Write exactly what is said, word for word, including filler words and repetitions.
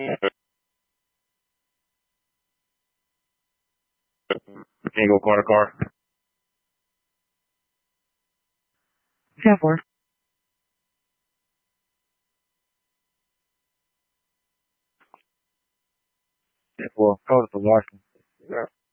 Can't go car to car. ten four. ten four. Call it for Washington.